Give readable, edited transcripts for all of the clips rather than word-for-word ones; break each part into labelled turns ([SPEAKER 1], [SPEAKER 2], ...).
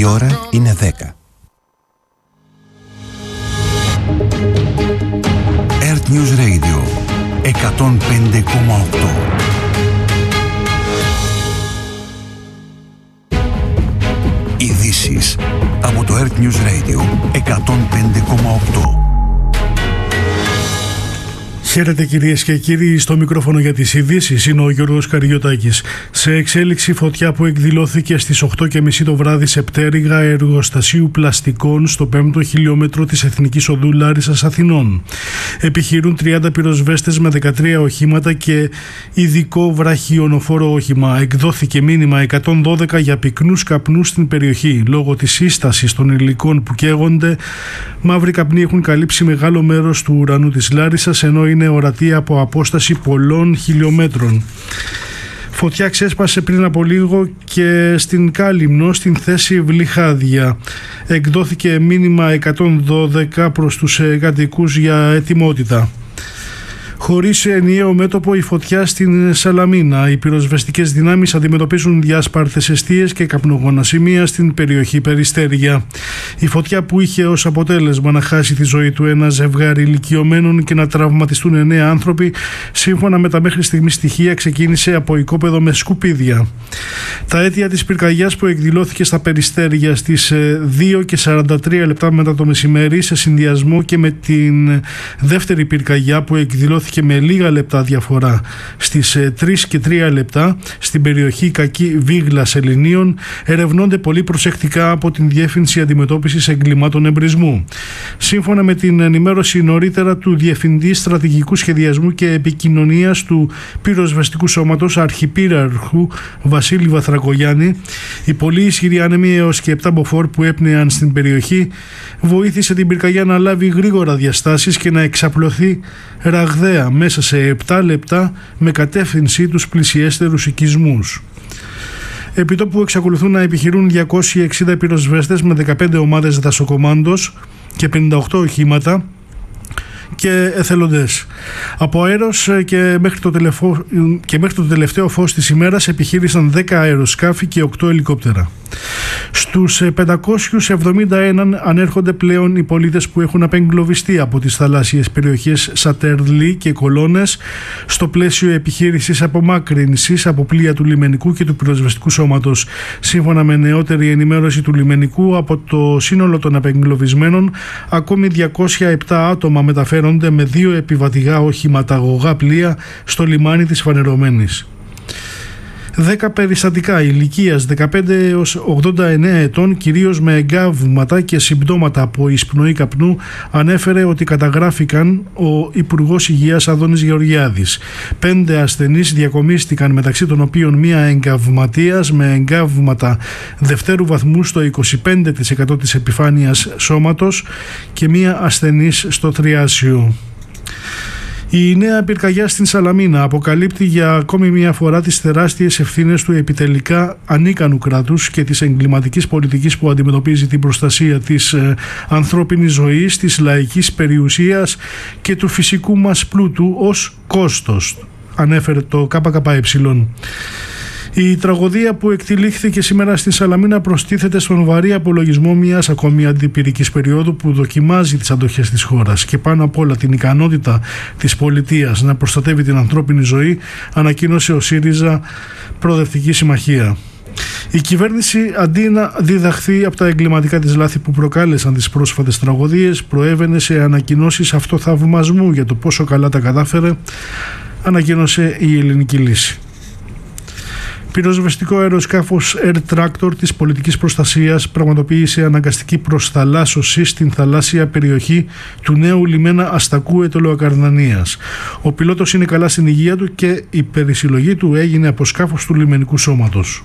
[SPEAKER 1] ώρα είναι 10. Earth News Radio 105,8. Ειδήσεις από το Earth News Radio 105,8.
[SPEAKER 2] Χαίρετε κυρίες και κύριοι, στο μικρόφωνο για τις ειδήσεις είναι ο Γιώργος Καριωτάκης. Σε εξέλιξη φωτιά που εκδηλώθηκε στις 8:30 το βράδυ σε πτέρυγα εργοστασίου πλαστικών στο 5ο χιλιόμετρο της Εθνικής Οδού Λάρισσας Αθηνών. Επιχειρούν 30 πυροσβέστες με 13 οχήματα και ειδικό βραχιονοφόρο όχημα. Εκδόθηκε μήνυμα 112 για πυκνούς καπνούς στην περιοχή. Λόγω της σύστασης των υλικών που καίγονται, μαύροι καπνοί έχουν καλύψει μεγάλο μέρος του ουρανού της Λάρισσας, ενώ είναι ορατή από απόσταση πολλών χιλιόμετρων. Φωτιά ξέσπασε πριν από λίγο και στην Κάλυμνο, στην θέση Βλυχάδια. Εκδόθηκε μήνυμα 112 προς τους κατοικούς για ετοιμότητα. Χωρίς ενιαίο μέτωπο η φωτιά στην Σαλαμίνα. Οι πυροσβεστικές δυνάμεις αντιμετωπίζουν διάσπαρτες εστίες και καπνογόνα σημεία στην περιοχή Περιστέρια. Η φωτιά που είχε ως αποτέλεσμα να χάσει τη ζωή του ένα ζευγάρι ηλικιωμένων και να τραυματιστούν 9 άνθρωποι, σύμφωνα με τα μέχρι στιγμής στοιχεία, ξεκίνησε από οικόπεδο με σκουπίδια. Τα αίτια της πυρκαγιάς που εκδηλώθηκε στα Περιστέρια στις 2:43 λεπτά μετά το μεσημέρι, σε συνδυασμό και με την δεύτερη πυρκαγιά που εκδηλώθηκε και με λίγα λεπτά διαφορά στις 3:03 λεπτά στην περιοχή Κακή Βίγλας Ελληνίων, ερευνώνται πολύ προσεκτικά από την Διεύθυνση Αντιμετώπισης Εγκλημάτων Εμπρισμού. Σύμφωνα με την ενημέρωση νωρίτερα του Διευθυντή Στρατηγικού Σχεδιασμού και Επικοινωνίας του Πυροσβεστικού Σώματος, Αρχιπύρααρχου Βασίλη Βαθρακογιάννη, η πολύ ισχυρή άνεμη έως και 7 μποφόρ που έπνεαν στην περιοχή βοήθησε την πυρκαγιά να λάβει γρήγορα διαστάσεις και να εξαπλωθεί ραγδαία μέσα σε 7 λεπτά με κατεύθυνση τους πλησιέστερους οικισμούς. Επιτόπου εξακολουθούν να επιχειρούν 260 πυροσβέστες με 15 ομάδες δασοκομάντος και 58 οχήματα και εθελοντές. Από αέρος και μέχρι το τελευταίο φως της ημέρας επιχείρησαν 10 αεροσκάφη και 8 ελικόπτερα. Στους 571 ανέρχονται πλέον οι πολίτες που έχουν απεγκλωβιστεί από τις θαλάσσιες περιοχές Σατερλή και Κολώνες στο πλαίσιο επιχείρησης απομάκρυνσης από πλοία του λιμενικού και του πυροσβεστικού σώματος. Σύμφωνα με νεότερη ενημέρωση του λιμενικού, από το σύνολο των απεγκλωβισμένων, ακόμη 207 άτομα μεταφέρονται με 2 επιβατηγά οχηματαγωγά πλοία στο λιμάνι της Φανερωμένης. 10 περιστατικά ηλικίας 15 έως 89 ετών, κυρίως με εγκάβματα και συμπτώματα από εισπνοή καπνού, ανέφερε ότι καταγράφηκαν ο Υπουργός Υγείας Αδώνης Γεωργιάδης. 5 ασθενείς διακομίστηκαν, μεταξύ των οποίων μία εγκαυματίας με εγκάβματα δευτέρου βαθμού στο 25% της επιφάνειας σώματος και μία ασθενής στο θριάσιο. Η νέα πυρκαγιά στην Σαλαμίνα αποκαλύπτει για ακόμη μια φορά τις τεράστιες ευθύνες του επιτελικά ανίκανου κράτους και της εγκληματικής πολιτικής που αντιμετωπίζει την προστασία της ανθρώπινης ζωής, της λαϊκής περιουσίας και του φυσικού μας πλούτου ως κόστος, ανέφερε το ΚΚΕ. Η τραγωδία που εκτυλίχθηκε σήμερα στη Σαλαμίνα προστίθεται στον βαρύ απολογισμό μιας ακόμη αντιπυρικής περίοδου που δοκιμάζει τις αντοχές της χώρας και πάνω απ' όλα την ικανότητα της πολιτείας να προστατεύει την ανθρώπινη ζωή, ανακοίνωσε ο ΣΥΡΙΖΑ Προοδευτική Συμμαχία. Η κυβέρνηση, αντί να διδαχθεί από τα εγκληματικά της λάθη που προκάλεσαν τις πρόσφατες τραγωδίες, προέβαινε σε ανακοινώσεις αυτοθαυμασμού για το πόσο καλά τα κατάφερε, ανακοίνωσε η Ελληνική Λύση. Πυροσβεστικό αεροσκάφος Air Tractor της πολιτικής προστασίας πραγματοποίησε αναγκαστική προσθαλάσσωση στην θαλάσσια περιοχή του νέου λιμένα Αστακού Ετωλοακαρνανίας. Ο πιλότος είναι καλά στην υγεία του και η περισυλλογή του έγινε από σκάφος του λιμενικού σώματος.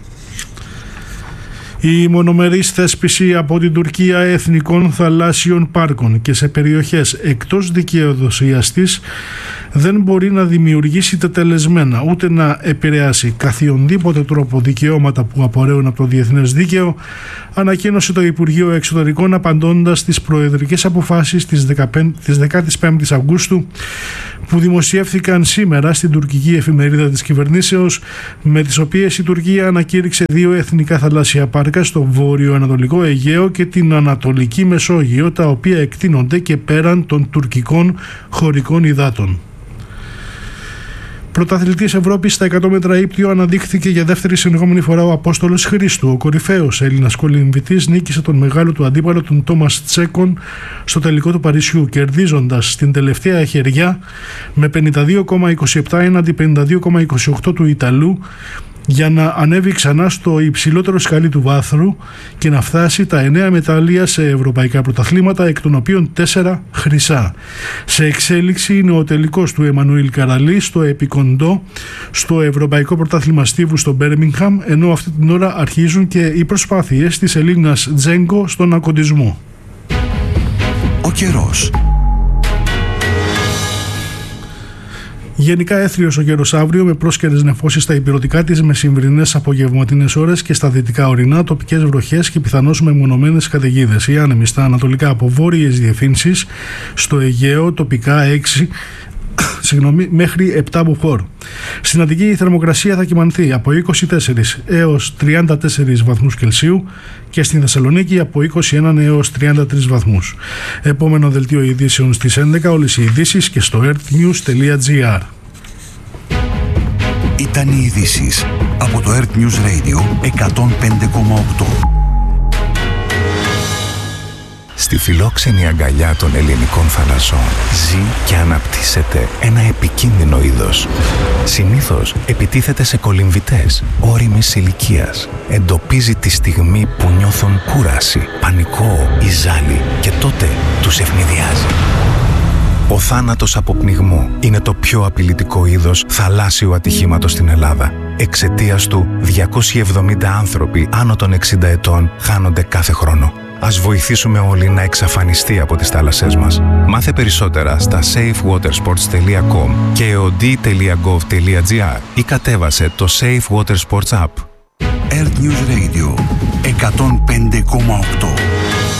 [SPEAKER 2] Η μονομερής θέσπιση από την Τουρκία εθνικών θαλάσσιων πάρκων και σε περιοχές εκτός δικαιοδοσίας της δεν μπορεί να δημιουργήσει τετελεσμένα ούτε να επηρεάσει καθιονδήποτε τρόπο δικαιώματα που απορρέουν από το διεθνές δίκαιο, ανακοίνωσε το Υπουργείο Εξωτερικών απαντώντας στις προεδρικές αποφάσεις της 15ης Αυγούστου που δημοσιεύθηκαν σήμερα στην τουρκική εφημερίδα της κυβερνήσεως, με τις οποίες η Τουρκία ανακήρυξε 2 εθνικά θαλάσσια πάρκα στο βόρειο-ανατολικό Αιγαίο και την Ανατολική Μεσόγειο, τα οποία εκτείνονται και πέραν των τουρκικών χωρικών υδάτων. Πρωταθλητής Ευρώπης στα 100 μέτρα ύπτιο αναδείχθηκε για δεύτερη συνεχόμενη φορά ο Απόστολος Χρήστου. Ο κορυφαίος Έλληνας κολυμβητής νίκησε τον μεγάλο του αντίπαλο, τον Τόμας Τσέκον, στο τελικό του Παρισιού, κερδίζοντας στην τελευταία χεριά με 52,27 έναντι 52,28 του Ιταλού, για να ανέβει ξανά στο υψηλότερο σκαλί του βάθρου και να φτάσει τα 9 μετάλλια σε ευρωπαϊκά πρωταθλήματα, εκ των οποίων 4 χρυσά. Σε εξέλιξη είναι ο τελικός του Εμμανουήλ Καραλή στο επικοντό στο Ευρωπαϊκό Πρωτάθλημα Στίβου στο Μπέρμιγχαμ, ενώ αυτή την ώρα αρχίζουν και οι προσπάθειες της Ελίνας Τζέγκο στον ακοντισμό.
[SPEAKER 1] Ο καιρός.
[SPEAKER 2] Γενικά έθριος ο καιρός αύριο, με πρόσκαιρες νεφώσεις στα ηπειρωτικά της μεσημβρινές απογευματινές ώρες και στα δυτικά ορεινά, τοπικές βροχές και πιθανώς μεμονωμένες καταιγίδες. Οι άνεμοι στα ανατολικά από βόρειες διευθύνσεις, στο Αιγαίο τοπικά 6 μέχρι 7 μποφόρ. Στην Αττική η θερμοκρασία θα κυμανθεί από 24 έως 34 βαθμούς Κελσίου και στην Θεσσαλονίκη από 21 έως 33 βαθμούς. Επόμενο δελτίο ειδήσεων στις 11, όλες οι ειδήσεις και στο earthnews.gr.
[SPEAKER 1] Ήταν οι ειδήσεις από το Earth News Radio 105,8.
[SPEAKER 3] Στη φιλόξενη αγκαλιά των ελληνικών θαλασσών ζει και αναπτύσσεται ένα επικίνδυνο είδος. Συνήθως επιτίθεται σε κολυμβητές όριμης ηλικίας. Εντοπίζει τη στιγμή που νιώθουν κούραση, πανικό ή ζάλι και τότε τους ευνηδιάζει. Ο θάνατος από πνιγμό είναι το πιο απειλητικό είδος θαλάσσιου ατυχήματος στην Ελλάδα. Εξαιτίας του, 270 άνθρωποι άνω των 60 ετών χάνονται κάθε χρόνο. Ας βοηθήσουμε όλοι να εξαφανιστεί από τις θάλασσές μας. Μάθε περισσότερα στα safewatersports.com και od.gov.gr ή κατέβασε το Safe Water Sports App.
[SPEAKER 1] Earth News Radio 105,8.